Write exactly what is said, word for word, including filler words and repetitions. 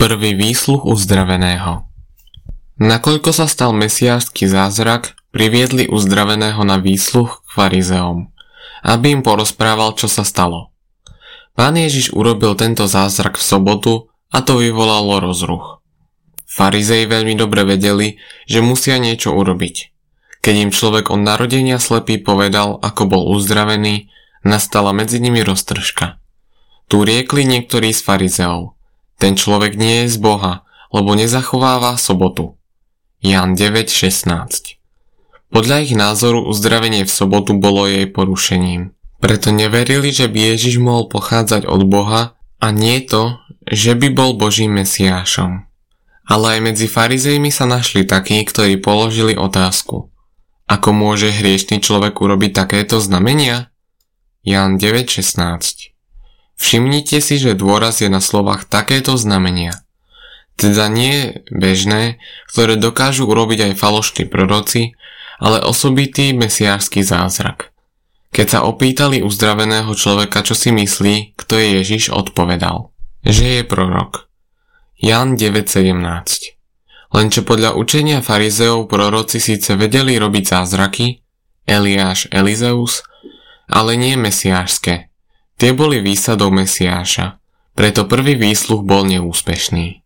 Prvý výsluch uzdraveného. Nakoľko sa stal mesiášsky zázrak, priviedli uzdraveného na výsluch k farizeom, aby im porozprával, čo sa stalo. Pán Ježiš urobil tento zázrak v sobotu a to vyvolalo rozruch. Farizei veľmi dobre vedeli, že musia niečo urobiť. Keď im človek od narodenia slepý povedal, ako bol uzdravený, nastala medzi nimi roztržka. Tu riekli niektorí z farizeov: ten človek nie je z Boha, lebo nezachováva sobotu. Ján deväť šestnásť. Podľa ich názoru uzdravenie v sobotu bolo jej porušením. Preto neverili, že by Ježiš mohol pochádzať od Boha a nie to, že by bol Božím mesiášom. Ale aj medzi farizejmi sa našli takí, ktorí položili otázku: ako môže hriešny človek urobiť takéto znamenia? Ján deväť šestnásť. Všimnite si, že dôraz je na slovách takéto znamenia. Teda nie bežné, ktoré dokážu urobiť aj falošní proroci, ale osobitý mesiášsky zázrak. Keď sa opýtali uzdraveného človeka, čo si myslí, kto je Ježiš, odpovedal, že je prorok. Ján deväť sedemnásť. Lenže podľa učenia farizeov proroci síce vedeli robiť zázraky, Eliáš, Elizeus, ale nie mesiášske. Tie boli výsadou mesiáša, preto prvý výsluch bol neúspešný.